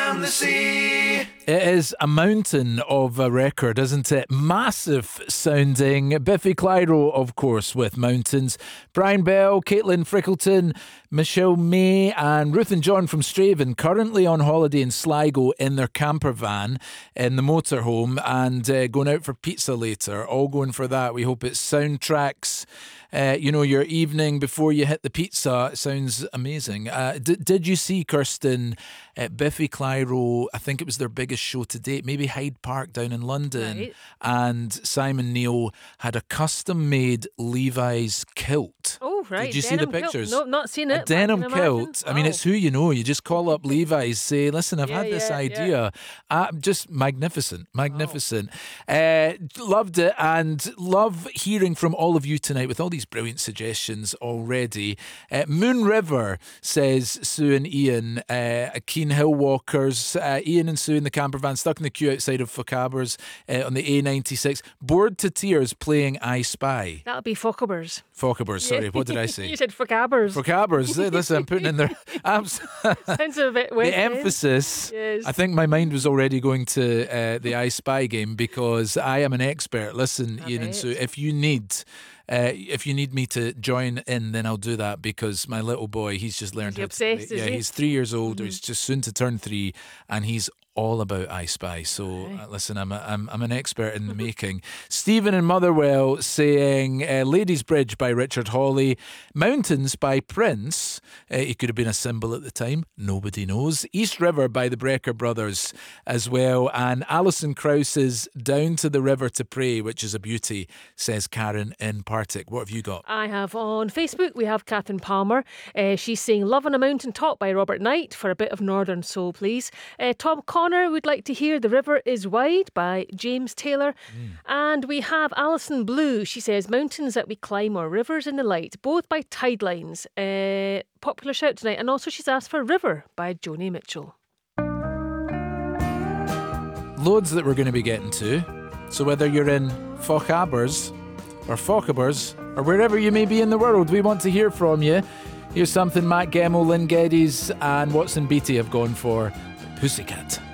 around the sea. It is a mountain of a record, isn't it? Massive sounding. Biffy Clyro, of course, with Mountains. Brian Bell, Caitlin Frickleton, Michelle May and Ruth and John from Straven, currently on holiday in Sligo in their camper van in the motorhome and going out for pizza later. All going for that. We hope it soundtracks your evening before you hit the pizza. It sounds amazing. Did you see, Kirsten, Biffy Clyro, I think it was their biggest show to date, maybe Hyde Park down in London, right. and Simon Neil had a custom-made Levi's kilt. Oh, right. Did you see Denim the pictures? Kilt. No, not seen it. A denim I can imagine. kilt. I mean, it's who you know. You just call up Levi's, say, listen, I've had this idea. Just magnificent. Loved it and love hearing from all of you tonight with all these brilliant suggestions already. Moon River, says Sue and Ian, Keen Hill Walkers. Ian and Sue in the camper van stuck in the queue outside of Fochabers on the A96. Bored to tears playing I Spy. That'll be Fochabers. Fochabers, sorry, what did I say? You said Fochabers. Fochabers. Listen, I'm putting in there. Sounds a bit weird. The emphasis. Yes. I think my mind was already going to the I Spy game because I am an expert. Listen, Ian and Sue, if you need me to join in, then I'll do that because my little boy, he's just learned how to play. Obsessed, is he? He's 3 years old, or he's just soon to turn 3, and he's all about I Spy. So listen, I'm an expert in the making. Stephen in Motherwell saying Ladies Bridge by Richard Hawley, Mountains by Prince. He could have been a symbol at the time. Nobody knows. East River by the Brecker Brothers as well. And Alison Krause's Down to the River to Pray, which is a beauty, says Karen in Partick. What have you got? I have on Facebook, we have Catherine Palmer. She's saying Love on a Mountain Top by Robert Knight for a bit of Northern Soul, please. Tom Connor would like to hear The River is Wide by James Taylor. And we have Alison Blue. She says Mountains That We Climb or Rivers in the Light, both by Tidelines. Popular shout tonight. And also she's asked for River by Joni Mitchell. Loads that we're going to be getting to. So whether you're in Fochabers or Fochabers or wherever you may be in the world, we want to hear from you. Here's something Matt Gemmell, Lynn Geddes and Watson Beatty have gone for. Pussycat.